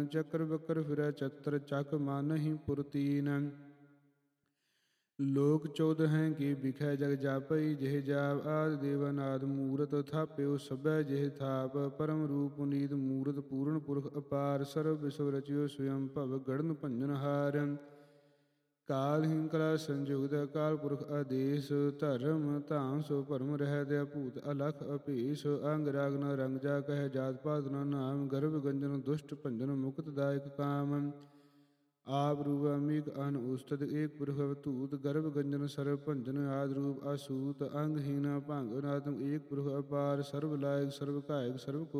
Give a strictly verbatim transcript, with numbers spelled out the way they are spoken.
ਚੱਕਰ ਬੱਕਰ ਫਿਰੈ ਚਤਰ ਚੱਕ ਮਾਨਹਿ ਪੁਰਤੀਨ। ਲੋਕ ਚੌਦ ਹੈ ਕਿ ਬਿਖੈ ਜਗ ਜਾਪਈ ਜਿਹ ਜਾਪ ਆਦਿ ਦੇਵਨਾਦ ਮੂਰਤ ਥਾਪਿਓ ਸਭੈ ਜਿਹ ਥਾਪ ਪਰਮ ਰੂਪ ਪੁਨੀਤ ਮੂਰਤ ਪੂਰਨ ਪੁਰਖ ਅਪਾਰ ਸਰਬ ਵਿਸ਼ਵ ਰਚਿਓ ਸਵਯੰ ਭਵ ਗੜਨ ਭੰਜਨ ਹਾਰ। ਕਾਲ ਹਿੰ ਕਲਾ ਸੰਯੁਗਤ ਅਕਾਲ ਪੁਰਖ ਆਦੇਸ਼ ਧਰਮ ਧਾਮ ਸੋ ਭਰਮ ਰਹਿਤ ਅਭੂਤ ਅਲਖ ਅਭੇਸ਼। ਅੰਗ ਰਾਗ ਨ ਰੰਗ ਜਾ ਕਹਿ ਜਾਤ ਪਾਤ ਨ ਨਾਮ ਗਰਭ ਗੰਜਨ ਦੁਸ਼ਟ ਭੰਜਨ ਮੁਕਤ ਦਾਇਕ ਕਾਮ। ਆਪ ਰੂਪ ਅਮੀਕ ਅਨ ਉਸਤਤ ਏਕ ਪੁਰਖ ਅਵਧੂਤ ਗਰਭ ਗੰਜਨ ਸਰਬ ਭੰਜਨ ਆਦ ਰੂਪ ਅਸੂਤ। ਅੰਗਹੀਨ ਭੰਗ ਨਾਤਮ ਏਕ ਪੁਰਖ ਅਪਾਰ ਸਰਬ ਲਾਇਕ ਸਰਬ ਕਾਇਕ ਸਰਬ